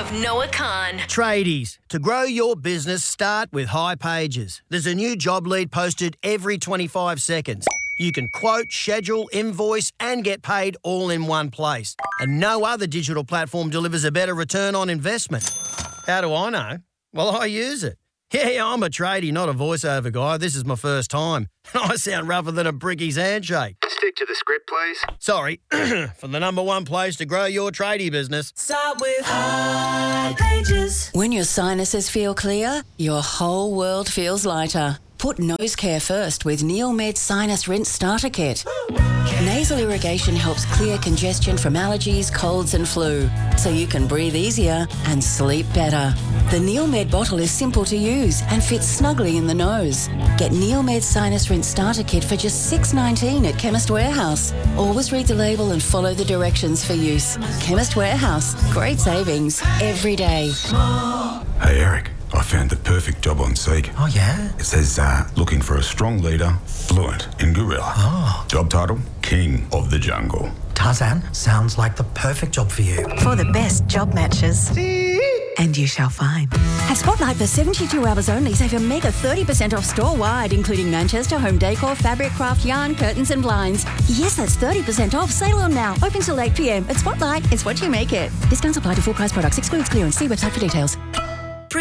of Noah Khan. Tradies, to grow your business, start with High Pages. There's a new job lead posted every 25 seconds. You can quote, schedule, invoice and get paid all in one place. And no other digital platform delivers a better return on investment. How do I know? Well, I use it. Yeah, I'm a tradie, not a voiceover guy. This is my first time. I sound rougher than a bricky's handshake. Stick to the script, please. Sorry, for the number one place to grow your tradie business. Start with High Pages. When your sinuses feel clear, your whole world feels lighter. Put nose care first with NeilMed Sinus Rinse Starter Kit. Nasal irrigation helps clear congestion from allergies, colds and flu, so you can breathe easier and sleep better. The NeilMed bottle is simple to use and fits snugly in the nose. Get NeilMed Sinus Rinse Starter Kit for just $6.19 at Chemist Warehouse. Always read the label and follow the directions for use. Chemist Warehouse. Great savings every day. Hey, Eric. I found the perfect job on Seek. Oh, yeah? It says, looking for a strong leader, fluent in gorilla. Oh. Job title, King of the Jungle. Tarzan, sounds like the perfect job for you. For the best job matches. And you shall find. At Spotlight for 72 hours only, save a mega 30% off store-wide, including Manchester home decor, fabric, craft, yarn, curtains and blinds. Yes, that's 30% off. Sale on now. Open till 8 p.m. At Spotlight, it's what you make it. Discounts apply to full price products. Excludes clearance. See website for details.